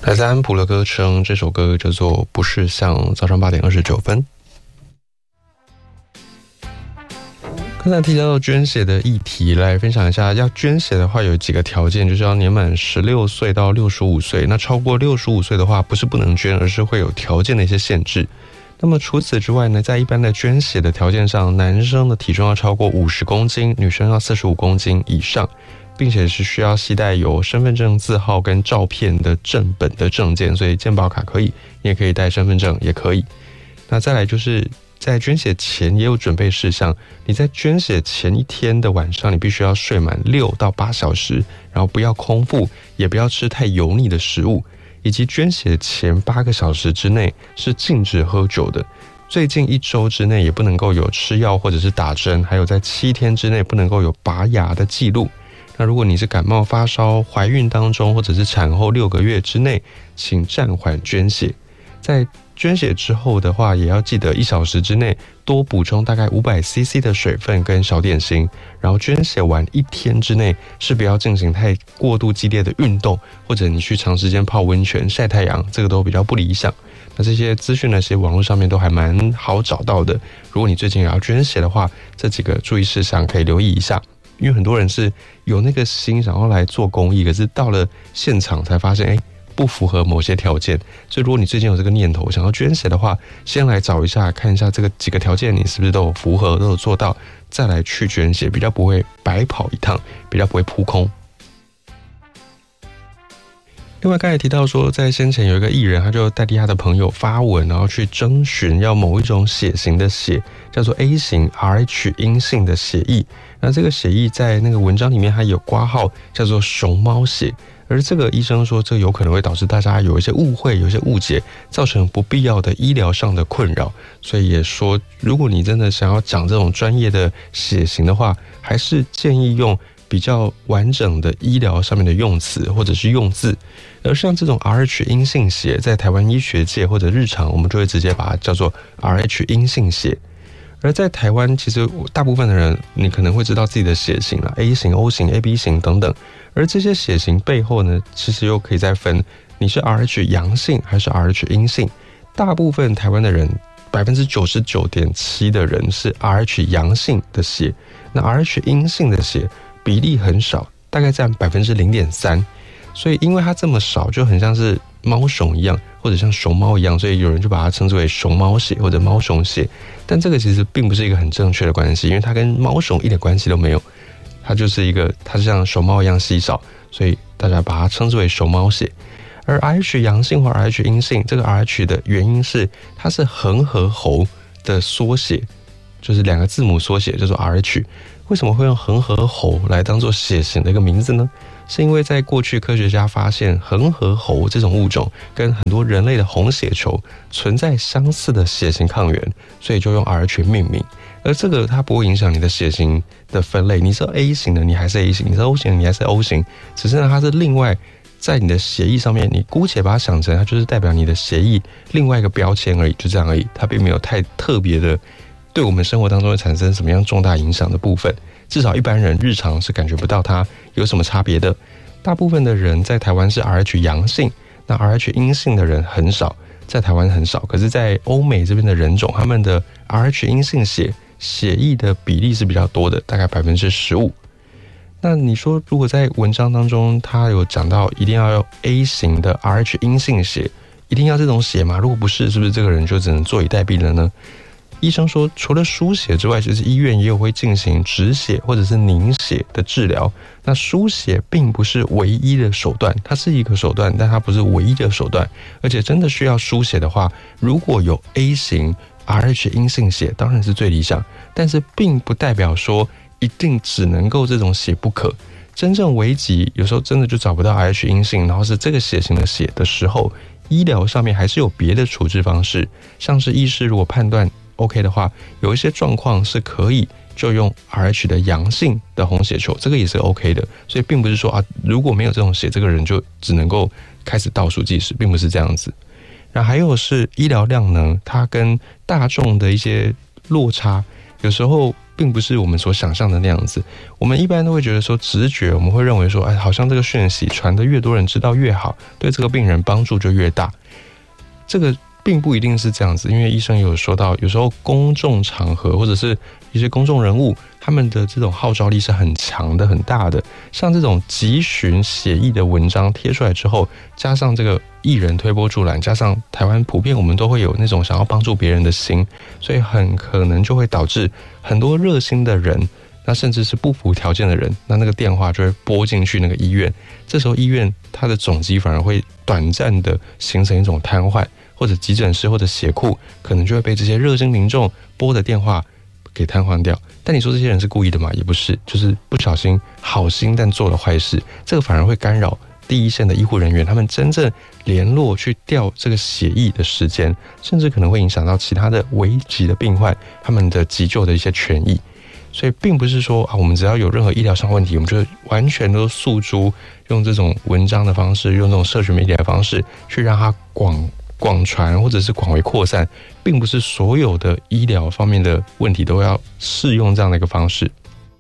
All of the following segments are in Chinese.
来自安普的歌声，这首歌叫做《不是像》，早上8点29分。刚才提到捐血的议题，来分享一下。要捐血的话，有几个条件，就是要年满16岁到65岁。那超过65岁的话，不是不能捐，而是会有条件的一些限制。那么除此之外呢，在一般的捐血的条件上，男生的体重要超过50公斤，女生要45公斤以上，并且是需要携带有身份证字号跟照片的正本的证件，所以健保卡可以，你也可以带身份证也可以。那再来就是在捐血前也有准备事项，你在捐血前一天的晚上，你必须要睡满6到8小时，然后不要空腹，也不要吃太油腻的食物，以及捐血前8个小时之内是禁止喝酒的。最近1周之内也不能够有吃药或者是打针，还有在7天之内不能够有拔牙的记录。那如果你是感冒发烧、怀孕当中或者是产后6个月之内，请暂缓捐血。在捐血之后的话，也要记得1小时之内多补充大概500cc 的水分跟小点心，然后捐血完1天之内是不要进行太过度激烈的运动，或者你去长时间泡温泉、晒太阳，这个都比较不理想。那这些资讯呢，其实网络上面都还蛮好找到的。如果你最近也要捐血的话，这几个注意事项可以留意一下。因为很多人是有那个心想要来做公益，可是到了现场才发现，不符合某些条件。所以如果你最近有这个念头想要捐血的话，先来找一下，看一下这个几个条件你是不是都有符合，都有做到，再来去捐血，比较不会白跑一趟，比较不会扑空。另外刚才提到说，在先前有一个艺人，他就代替他的朋友发文，然后去征询要某一种血型的血，叫做 A 型 Rh 阴性的血液。那这个血液在那个文章里面还有挂号，叫做熊猫血。而这个医生说，这有可能会导致大家有一些误会、有一些误解，造成不必要的医疗上的困扰。所以也说，如果你真的想要讲这种专业的血型的话，还是建议用比较完整的医疗上面的用词或者是用字。而像这种 Rh 阴性血，在台湾医学界或者日常，我们就会直接把它叫做 Rh 阴性血。而在台湾，其实大部分的人，你可能会知道自己的血型啦 ，A 型、O 型、AB 型等等。而这些血型背后呢，其实又可以再分，你是 Rh 阳性还是 Rh 阴性。大部分台湾的人，99.7%的人是 Rh 阳性的血，那 Rh 阴性的血比例很少，大概占0.3%。所以因为它这么少，就很像是猫熊一样，或者像熊猫一样，所以有人就把它称之为熊猫血或者猫熊血。但这个其实并不是一个很正确的关系，因为它跟猫熊一点关系都没有，它就像熊猫一样稀少，所以大家把它称之为熊猫血。而 Rh 阳性或 Rh 阴性，这个 Rh 的原因是它是恒河猴的缩写，就是2个字母缩写叫做 Rh。为什么会用恒河猴来当做血型的一个名字呢？是因为在过去科学家发现恒河猴这种物种跟很多人类的红血球存在相似的血型抗原，所以就用 Rh 命名。而这个它不会影响你的血型的分类，你是 A 型的你还是 A 型，你是 O 型的你还是 O 型，只是呢它是另外在你的血液上面，你姑且把它想成它就是代表你的血液另外一个标签而已，就这样而已，它并没有太特别的对我们生活当中会产生什么样重大影响的部分。至少一般人日常是感觉不到它有什么差别的。大部分的人在台湾是 Rh 阳性，那 Rh 阴性的人很少，在台湾很少。可是在欧美这边的人种，他们的 Rh 阴性血液的比例是比较多的，大概15%。那你说如果在文章当中他有讲到一定要用 A 型的 Rh 阴性血，一定要这种血吗？如果不是，是不是这个人就只能坐以待毙了呢？医生说，除了输血之外，其实医院也有会进行止血或者是凝血的治疗。那输血并不是唯一的手段，它是一个手段，但它不是唯一的手段。而且真的需要输血的话，如果有 A 型 Rh 阴性血，当然是最理想，但是并不代表说一定只能够这种血不可。真正危急，有时候真的就找不到 Rh 阴性，然后是这个血型的血的时候，医疗上面还是有别的处置方式，像是医师如果判断OK 的话，有一些状况是可以就用 Rh 的阳性的红血球，这个也是 OK 的。所以并不是说如果没有这种血，这个人就只能够开始倒数计时，并不是这样子。然后还有是医疗量能，它跟大众的一些落差，有时候并不是我们所想象的那样子。我们一般都会觉得说直觉，我们会认为说，好像这个讯息传得越多人知道越好，对这个病人帮助就越大。这个并不一定是这样子，因为医生有说到，有时候公众场合或者是一些公众人物，他们的这种号召力是很强的、很大的。像这种急寻血液的文章贴出来之后，加上这个艺人推波助澜，加上台湾普遍我们都会有那种想要帮助别人的心，所以很可能就会导致很多热心的人，那甚至是不符条件的人，那个电话就会拨进去那个医院。这时候医院它的总机反而会短暂的形成一种瘫痪，或者急诊室或者血库可能就会被这些热心民众拨的电话给瘫痪掉。但你说这些人是故意的吗？也不是，就是不小心好心但做了坏事，这个反而会干扰第一线的医护人员他们真正联络去调这个血液的时间，甚至可能会影响到其他的危急的病患他们的急救的一些权益。所以并不是说我们只要有任何医疗上问题，我们就完全都诉诸用这种文章的方式，用这种社群媒体的方式去让它广传或者是广为扩散，并不是所有的医疗方面的问题都要适用这样的一个方式。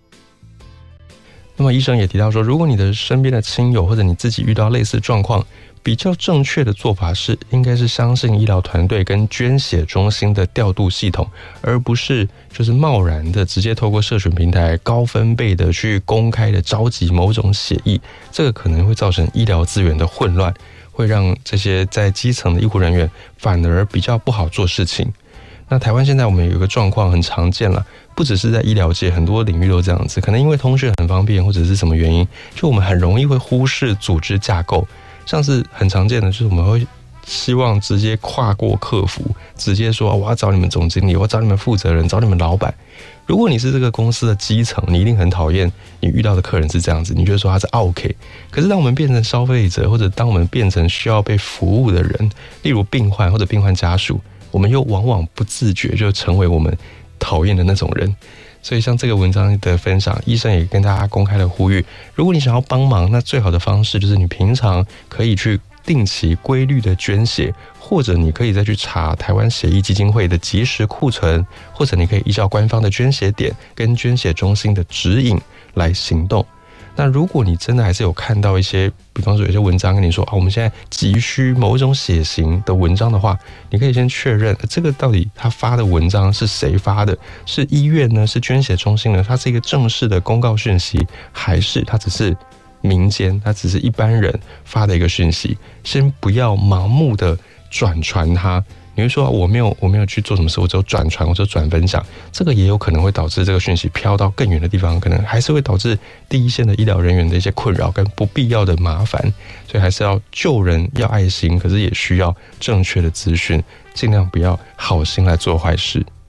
那么医生也提到说，如果你的身边的亲友或者你自己遇到类似状况，比较正确的做法是，应该是相信医疗团队跟捐血中心的调度系统，而不是就是贸然的直接透过社群平台高分贝的去公开的召集某种血液，这个可能会造成医疗资源的混乱，会让这些在基层的医护人员反而比较不好做事情。那台湾现在我们有一个状况很常见了，不只是在医疗界，很多领域都这样子，可能因为通讯很方便或者是什么原因，就我们很容易会忽视组织架构。像是很常见的就是我们会希望直接跨过客服，直接说我要找你们总经理，我要找你们负责人，找你们老板。如果你是这个公司的基层，你一定很讨厌你遇到的客人是这样子，你觉得说他是 OK。 可是当我们变成消费者，或者当我们变成需要被服务的人，例如病患或者病患家属，我们又往往不自觉就成为我们讨厌的那种人。所以像这个文章的分享，医生也跟大家公开的呼吁，如果你想要帮忙，那最好的方式就是你平常可以去定期规律的捐血，或者你可以再去查台湾血液基金会的即时库存，或者你可以依照官方的捐血点跟捐血中心的指引来行动。那如果你真的还是有看到一些，比方说有些文章跟你说我们现在急需某种血型的文章的话，你可以先确认这个到底他发的文章是谁发的，是医院呢，是捐血中心呢，它是一个正式的公告讯息，还是它只是民间，它只是一般人发的一个讯息。先不要盲目的转传它。你会说我没有去做什么事，我只有转传，我只有转分享，这个也有可能会导致这个讯息飘到更远的地方，可能还是会导致第一线的医疗人员的一些困扰跟不必要的麻烦。所以还是要救人要爱心，可是也需要正确的资讯，尽量不要好心来做坏事。